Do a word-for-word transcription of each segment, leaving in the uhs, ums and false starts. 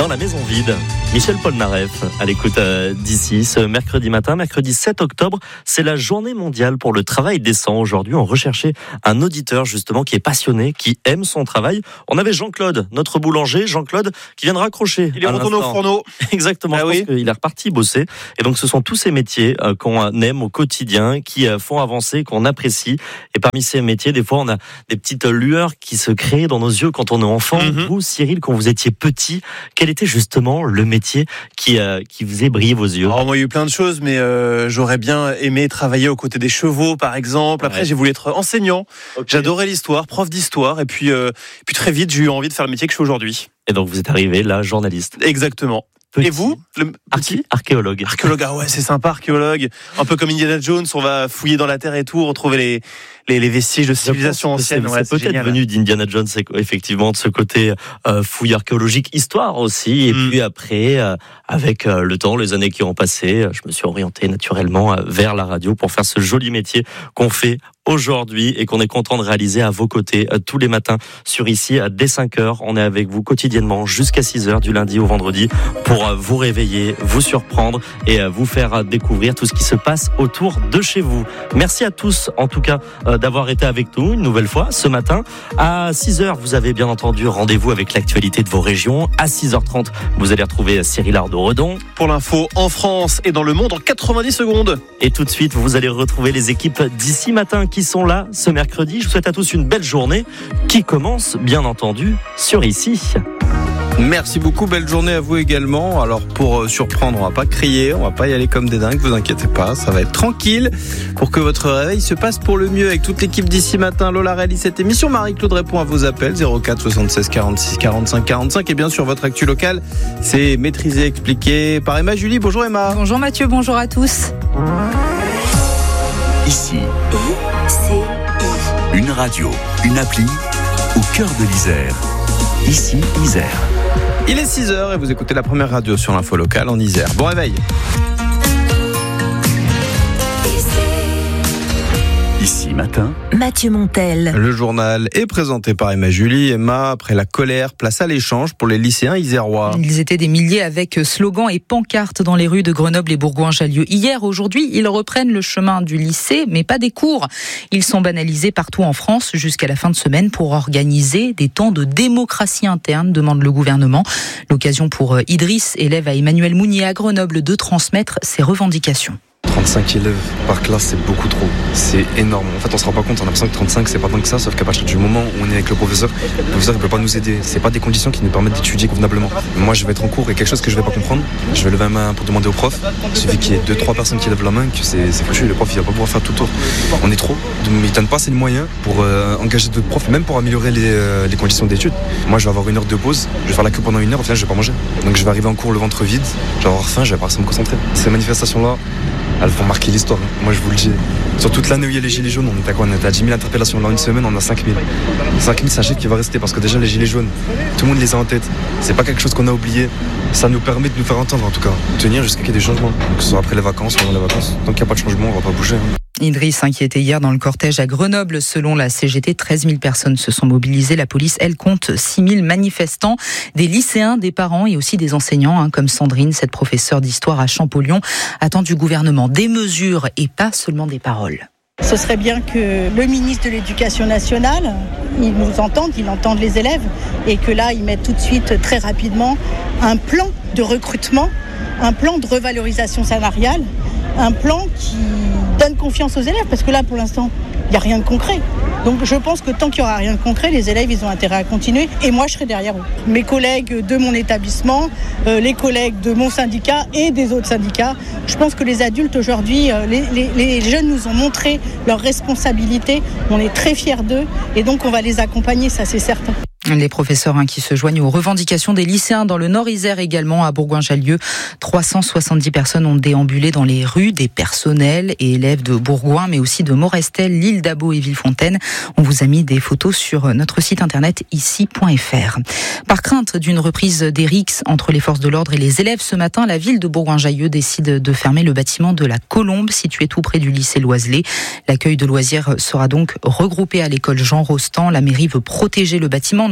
dans la maison vide. Michel Polnareff à l'écoute euh, d'ici ce mercredi matin, mercredi sept octobre, c'est la journée mondiale pour le travail décent. Aujourd'hui, on recherchait un auditeur justement qui est passionné, qui aime son travail. On avait Jean-Claude, notre boulanger, Jean-Claude, qui vient de raccrocher. Il est retourné au fourneau. Exactement, ah, je oui. pense qu'il est reparti bosser. Et donc, ce sont tous ces métiers euh, qu'on aime au quotidien, qui euh, font avancer, qu'on apprécie. Et parmi ces métiers, des fois, on a des petites lueurs qui se créent dans nos yeux quand on est enfant. Mm-hmm. Vous, Cyril, quand vous étiez petit, quel était justement le métier qui, euh, qui faisait briller vos yeux? Alors, moi, il y a eu plein de choses, mais euh, j'aurais bien aimé travailler aux côtés des chevaux, par exemple. Après, ouais. j'ai voulu être enseignant. Okay. J'adorais l'histoire, prof d'histoire. Et puis, euh, puis très vite, j'ai eu envie de faire le métier que je fais aujourd'hui. Et donc, vous êtes arrivé là, journaliste. Exactement. Petit. Et vous, le petit archéologue. Archéologue, ah ouais, c'est sympa, archéologue. Un peu comme Indiana Jones, on va fouiller dans la terre et tout, retrouver les les, les vestiges de civilisation ancienne. C'est, ouais, c'est, c'est peut-être génial. Venu d'Indiana Jones, effectivement, de ce côté euh, fouille archéologique, histoire aussi. Et mm. puis après, euh, avec euh, le temps, les années qui ont passé, je me suis orienté naturellement euh, vers la radio pour faire ce joli métier qu'on fait aujourd'hui et qu'on est content de réaliser à vos côtés euh, tous les matins sur ici euh, dès cinq heures. On est avec vous quotidiennement jusqu'à six heures du lundi au vendredi pour euh, vous réveiller, vous surprendre et euh, vous faire euh, découvrir tout ce qui se passe autour de chez vous. Merci à tous en tout cas euh, d'avoir été avec nous une nouvelle fois ce matin. À six heures, vous avez bien entendu rendez-vous avec l'actualité de vos régions. À six heures trente, vous allez retrouver Cyril Ardo-Redon. Pour l'info en France et dans le monde en quatre-vingt-dix secondes. Et tout de suite, vous allez retrouver les équipes d'ici matin qui sont là ce mercredi. Je vous souhaite à tous une belle journée qui commence, bien entendu, sur ici. Merci beaucoup, belle journée à vous également. Alors pour surprendre, on va pas crier, on va pas y aller comme des dingues, vous inquiétez pas, ça va être tranquille pour que votre réveil se passe pour le mieux avec toute l'équipe d'ici matin. Lola réalise cette émission, Marie-Claude répond à vos appels zéro quatre soixante-seize quarante-six quarante-cinq quarante-cinq et bien sûr votre actu locale, c'est maîtrisé, expliqué par Emma Julie. Bonjour Emma. Bonjour Mathieu, bonjour à tous. Ici, I, une radio, une appli au cœur de l'Isère. Ici, Isère. Il est six heures et vous écoutez la première radio sur l'info locale en Isère. Bon réveil. Ici matin, Mathieu Montel. Le journal est présenté par Emma Julie. Emma, après la colère, place à l'échange pour les lycéens isérois. Ils étaient des milliers avec slogans et pancartes dans les rues de Grenoble et Bourgoin-Jallieu. Hier, aujourd'hui, ils reprennent le chemin du lycée, mais pas des cours. Ils sont banalisés partout en France jusqu'à la fin de semaine pour organiser des temps de démocratie interne, demande le gouvernement. L'occasion pour Idriss, élève à Emmanuel Mounier à Grenoble, de transmettre ses revendications. trente-cinq élèves par classe, c'est beaucoup trop. C'est énorme. En fait, on se rend pas compte. On a l'impression que trente-cinq, c'est pas tant que ça. Sauf qu'à partir du moment où on est avec le professeur, le professeur ne peut pas nous aider. C'est pas des conditions qui nous permettent d'étudier convenablement. Moi, je vais être en cours et quelque chose que je vais pas comprendre, je vais lever la main pour demander au prof. Il suffit qu'il y ait deux, trois personnes qui lèvent la main, que c'est, c'est foutu. Le prof, il va pas pouvoir faire tout le tour. On est trop. Ils ne donnent pas assez de moyens pour euh, engager d'autres profs, même pour améliorer les, euh, les conditions d'études. Moi, je vais avoir une heure de pause. Je vais faire la queue pendant une heure. Au final, je vais pas manger. Donc, je vais arriver en cours le ventre vide. Je vais avoir faim. Je vais pas réussir à me concentrer. Ces manifestations-là, elles vont marquer l'histoire. Moi, je vous le dis. Sur toute l'année où il y a les gilets jaunes, on est à quoi? On est à dix mille interpellations. Là, une semaine, on a cinq mille. cinq mille, c'est un chiffre qui va rester parce que déjà, les gilets jaunes, tout le monde les a en tête. C'est pas quelque chose qu'on a oublié. Ça nous permet de nous faire entendre, en tout cas. Tenir jusqu'à qu'il y ait des changements. Donc, que ce soit après les vacances ou pendant les vacances. Tant qu'il n'y a pas de changement, on va pas bouger. Hein. Idriss, qui était hier dans le cortège à Grenoble. Selon la C G T, treize mille personnes se sont mobilisées. La police, elle, compte six mille manifestants, des lycéens, des parents et aussi des enseignants, hein, comme Sandrine, cette professeure d'histoire à Champollion, attend du gouvernement des mesures et pas seulement des paroles. Ce serait bien que le ministre de l'Éducation nationale, il nous entende, il entende les élèves et que là, il mette tout de suite, très rapidement, un plan de recrutement, un plan de revalorisation salariale, un plan qui donne confiance aux élèves, parce que là, pour l'instant, il n'y a rien de concret. Donc je pense que tant qu'il n'y aura rien de concret, les élèves, ils ont intérêt à continuer. Et moi, je serai derrière eux. Mes collègues de mon établissement, euh, les collègues de mon syndicat et des autres syndicats. Je pense que les adultes, aujourd'hui, euh, les, les, les jeunes nous ont montré leur responsabilité. On est très fiers d'eux. Et donc, on va les accompagner, ça, c'est certain. Les professeurs hein, qui se joignent aux revendications des lycéens dans le Nord-Isère également, à Bourgoin-Jallieu. trois cent soixante-dix personnes ont déambulé dans les rues, des personnels et élèves de Bourgoin, mais aussi de Morestel, l'île d'Abo et Villefontaine. On vous a mis des photos sur notre site internet ici point f r. Par crainte d'une reprise des rixes entre les forces de l'ordre et les élèves, ce matin, la ville de Bourgoin-Jallieu décide de fermer le bâtiment de la Colombe, situé tout près du lycée Loiselet. L'accueil de loisirs sera donc regroupé à l'école Jean Rostand. La mairie veut protéger le bâtiment, notamment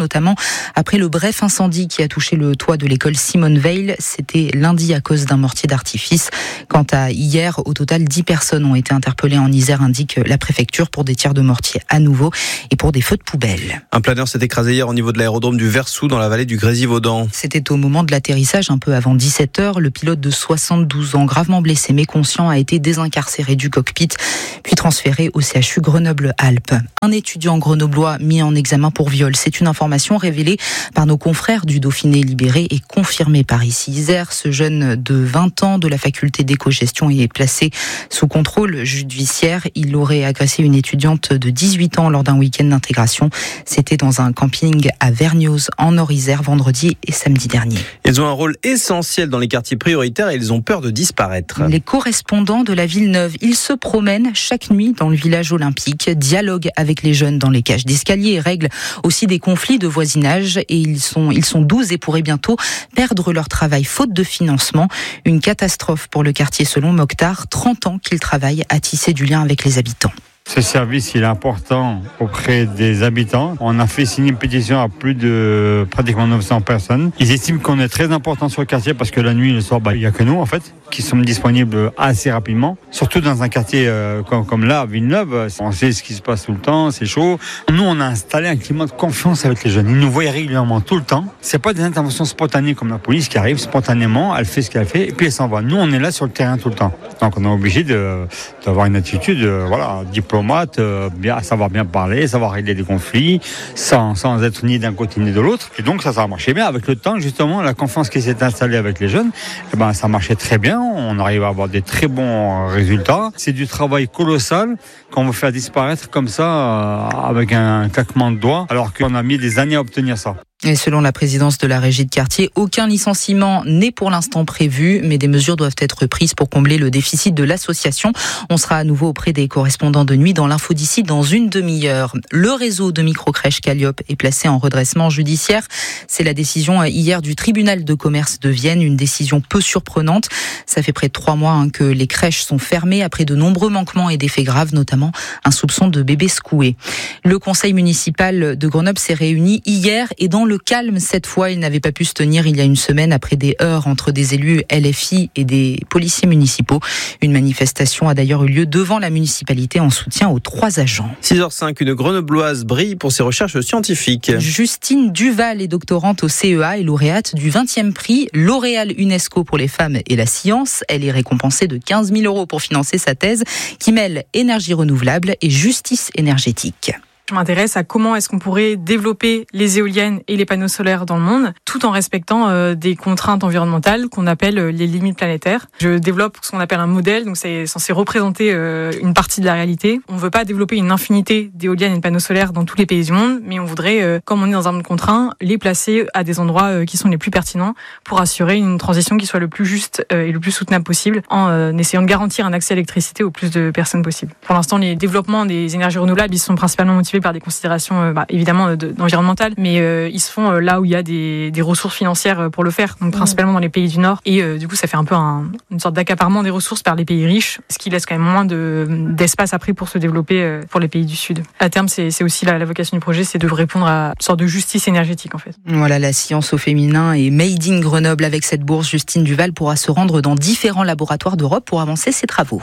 notamment après le bref incendie qui a touché le toit de l'école Simone Veil. C'était lundi à cause d'un mortier d'artifice. Quant à hier, au total, dix personnes ont été interpellées en Isère, indique la préfecture, pour des tirs de mortier à nouveau et pour des feux de poubelle. Un planeur s'est écrasé hier au niveau de l'aérodrome du Versou dans la vallée du Grésivaudan. C'était au moment de l'atterrissage, un peu avant dix-sept heures. Le pilote de soixante-douze ans, gravement blessé mais conscient, a été désincarcéré du cockpit, puis transféré au C H U Grenoble-Alpes. Un étudiant grenoblois mis en examen pour viol. C'est une information révélée par nos confrères du Dauphiné Libéré et confirmée par ici Isère. Ce jeune de vingt ans de la faculté d'éco-gestion est placé sous contrôle judiciaire. Il aurait agressé une étudiante de dix-huit ans lors d'un week-end d'intégration. C'était dans un camping à Vergnoz en Nord-Isère vendredi et samedi dernier. Ils ont un rôle essentiel dans les quartiers prioritaires et ils ont peur de disparaître. Les correspondants de la Villeneuve, ils se promènent chaque nuit dans le village olympique, dialoguent avec les jeunes dans les cages d'escalier et règlent aussi des conflits de voisinage. Et ils sont, ils sont douze et pourraient bientôt perdre leur travail faute de financement. Une catastrophe pour le quartier selon Mokhtar, trente ans qu'ils travaillent à tisser du lien avec les habitants. Ce service, il est important auprès des habitants. On a fait signer une pétition à plus de pratiquement neuf cents personnes. Ils estiment qu'on est très important sur le quartier parce que la nuit, le soir, bah, il n'y a que nous, en fait, qui sommes disponibles assez rapidement. Surtout dans un quartier euh, comme, comme là, à Villeneuve. On sait ce qui se passe tout le temps, c'est chaud. Nous, on a installé un climat de confiance avec les jeunes. Ils nous voient régulièrement tout le temps. C'est pas des interventions spontanées comme la police qui arrive spontanément, elle fait ce qu'elle fait et puis elle s'en va. Nous, on est là sur le terrain tout le temps. Donc, on est obligé de, d'avoir une attitude, euh, voilà, diplômée. Euh, bien, savoir bien parler, savoir régler des conflits, sans, sans être ni d'un côté ni de l'autre. Et donc ça, ça a marché bien. Avec le temps, justement, la confiance qui s'est installée avec les jeunes, eh ben, ça marchait très bien. On arrive à avoir des très bons résultats. C'est du travail colossal qu'on veut faire disparaître comme ça, euh, avec un claquement de doigts, alors qu'on a mis des années à obtenir ça. Et selon la présidence de la régie de quartier, aucun licenciement n'est pour l'instant prévu, mais des mesures doivent être prises pour combler le déficit de l'association. On sera à nouveau auprès des correspondants de nuit dans l'info d'ici dans une demi-heure. Le réseau de microcrèches Calliope est placé en redressement judiciaire. C'est la décision hier du tribunal de commerce de Vienne, une décision peu surprenante. Ça fait près de trois mois hein, que les crèches sont fermées après de nombreux manquements et des faits graves, notamment un soupçon de bébé secoué. Le conseil municipal de Grenoble s'est réuni hier et dans le calme cette fois. Il n'avait pas pu se tenir il y a une semaine après des heurts entre des élus L F I et des policiers municipaux. Une manifestation a d'ailleurs eu lieu devant la municipalité en soutien aux trois agents. six heures cinq, une grenobloise brille pour ses recherches scientifiques. Justine Duval est doctorante au C E A et lauréate du vingtième prix L'Oréal UNESCO pour les femmes et la science. Elle est récompensée de quinze mille euros pour financer sa thèse qui mêle énergie renouvelable et justice énergétique. Je m'intéresse à comment est-ce qu'on pourrait développer les éoliennes et les panneaux solaires dans le monde, tout en respectant euh, des contraintes environnementales qu'on appelle euh, les limites planétaires. Je développe ce qu'on appelle un modèle, donc c'est censé représenter euh, une partie de la réalité. On ne veut pas développer une infinité d'éoliennes et de panneaux solaires dans tous les pays du monde, mais on voudrait, euh, comme on est dans un monde contraint, les placer à des endroits euh, qui sont les plus pertinents pour assurer une transition qui soit le plus juste euh, et le plus soutenable possible, en euh, essayant de garantir un accès à l'électricité au plus de personnes possible. Pour l'instant, les développements des énergies renouvelables, ils sont principalement motivés par des considérations euh, bah, évidemment de, d'environnementales, mais euh, ils se font euh, là où il y a des, des ressources financières pour le faire, donc principalement dans les pays du Nord. Et euh, du coup, ça fait un peu un, une sorte d'accaparement des ressources par les pays riches, ce qui laisse quand même moins de, d'espace après pour se développer euh, pour les pays du Sud. À terme, c'est, c'est aussi la, la vocation du projet, c'est de répondre à une sorte de justice énergétique en fait. Voilà, la science au féminin et Made in Grenoble. Avec cette bourse, Justine Duval pourra se rendre dans différents laboratoires d'Europe pour avancer ses travaux.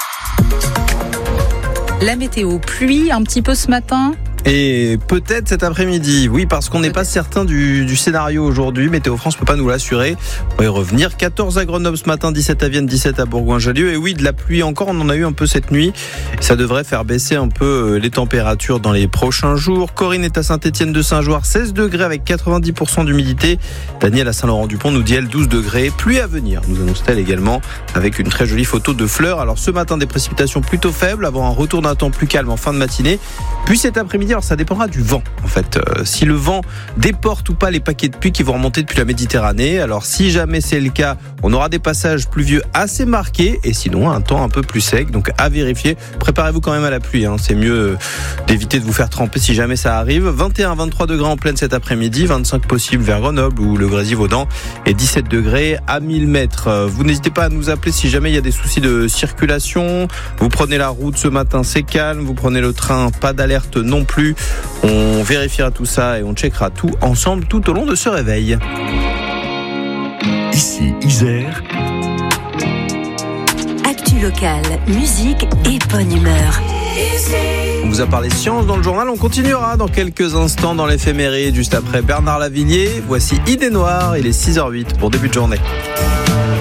La météo, pluie un petit peu ce matin. Et peut-être cet après-midi, oui, parce qu'on n'est pas certain du, du scénario aujourd'hui. Météo France ne peut pas nous l'assurer. On va y revenir. quatorze à Grenoble ce matin, dix-sept à Vienne, dix-sept à Bourgoin-Jallieu. Et oui, de la pluie encore, on en a eu un peu cette nuit. Ça devrait faire baisser un peu les températures dans les prochains jours. Corinne est à Saint-Étienne de Saint-Joire, seize degrés avec quatre-vingt-dix pour cent d'humidité. Daniel à Saint-Laurent-du-Pont nous dit elle douze degrés. Pluie à venir, nous annonce-t-elle également, avec une très jolie photo de fleurs. Alors ce matin, des précipitations plutôt faibles, avant un retour d'un temps plus calme en fin de matinée. Puis cet après-midi, alors ça dépendra du vent en fait. Euh, si le vent déporte ou pas les paquets de pluie qui vont remonter depuis la Méditerranée. Alors si jamais c'est le cas, on aura des passages pluvieux assez marqués et sinon un temps un peu plus sec. Donc à vérifier. Préparez-vous quand même à la pluie. Hein. C'est mieux euh, d'éviter de vous faire tremper si jamais ça arrive. vingt et un à vingt-trois degrés en pleine cet après-midi. vingt-cinq possible vers Grenoble ou le Grésivaudan et dix-sept degrés à mille mètres. Euh, vous n'hésitez pas à nous appeler si jamais il y a des soucis de circulation. Vous prenez la route ce matin, c'est calme. Vous prenez le train, pas d'alerte non plus. plus. On vérifiera tout ça et on checkera tout ensemble tout au long de ce réveil. Ici, Isère. Actu locale, musique et bonne humeur. On vous a parlé science dans le journal, on continuera dans quelques instants dans l'éphéméride, juste après Bernard Lavillier. Voici Idée Noire, il est six heures huit pour début de journée.